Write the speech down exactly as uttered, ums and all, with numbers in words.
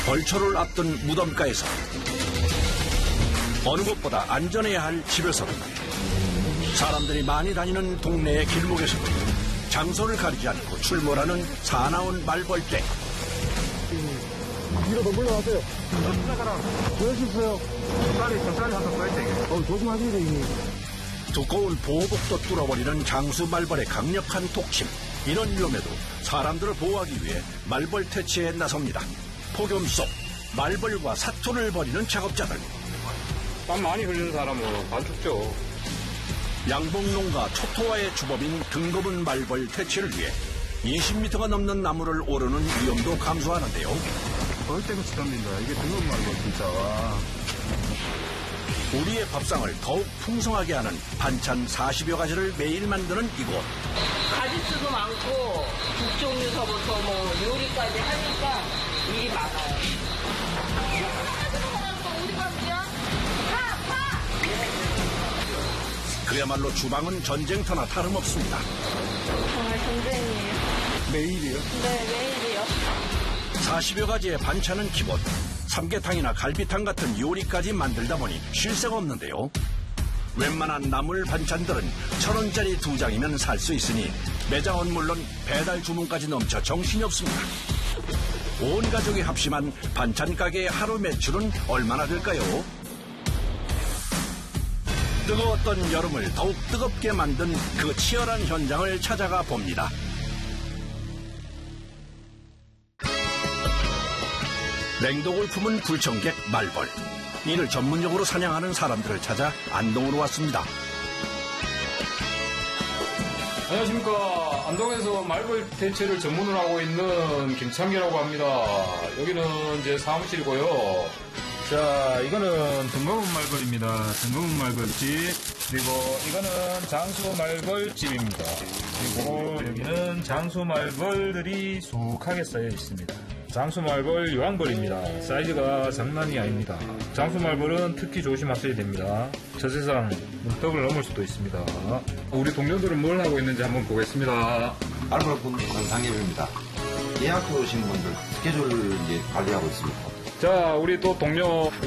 벌초를 앞둔 무덤가에서 어느 곳보다 안전해야 할 집에서 사람들이 많이 다니는 동네의 길목에서 장소를 가리지 않고 출몰하는 사나운 말벌떼. 뒤로 더 물러가세요. 왜 주세요? 천천히, 천천히 한번 써야 돼. 어, 조심하셔야 돼, 이게. 두꺼운 보호복도 뚫어버리는 장수 말벌의 강력한 독침. 이런 위험에도 사람들을 보호하기 위해 말벌 퇴치에 나섭니다. 폭염 속 말벌과 사투를 벌이는 작업자들. 땀 많이 흘리는 사람은 반죽죠. 양봉농가 초토화의 주범인 등거분 말벌 퇴치를 위해 이십 미터가 넘는 나무를 오르는 위험도 감수하는데요. 벌떼같이 덤빈다. 이게 등은 말고 진짜. 와. 우리의 밥상을 더욱 풍성하게 하는 반찬 사십여 가지를 매일 만드는 이곳. 가짓수도 많고 국 종류서부터 뭐 요리까지 하니까 일이 많아요. 그야말로 주방은 전쟁터나 다름없습니다. 정말 전쟁이에요. 매일이요? 네, 매일이요. 사십여 가지의 반찬은 기본. 삼계탕이나 갈비탕 같은 요리까지 만들다 보니 쉴 새가 없는데요. 웬만한 나물 반찬들은 천 원짜리 두 장이면 살 수 있으니 매장은 물론 배달 주문까지 넘쳐 정신이 없습니다. 온 가족이 합심한 반찬 가게의 하루 매출은 얼마나 될까요? 뜨거웠던 여름을 더욱 뜨겁게 만든 그 치열한 현장을 찾아가 봅니다. 냉독을 품은 불청객 말벌. 이를 전문적으로 사냥하는 사람들을 찾아 안동으로 왔습니다. 안녕하십니까. 안동에서 말벌 퇴치를 전문으로 하고 있는 김창기라고 합니다. 여기는 제 사무실이고요. 자, 이거는 등거분 말벌입니다. 등거분 말벌집. 그리고 이거는 장수 말벌집입니다. 그리고 여기는 장수 말벌들이 수북하게 쌓여 있습니다. 장수 말벌 여왕벌입니다. 사이즈가 장난이 아닙니다. 장수 말벌은 특히 조심하셔야 됩니다. 저 세상 문턱을 넘을 수도 있습니다. 우리 동료들은 뭘 하고 있는지 한번 보겠습니다. 말벌군 권상엽입니다. 예약해 오신 분들 스케줄을 이제 관리하고 있습니다. 자, 우리 또 동료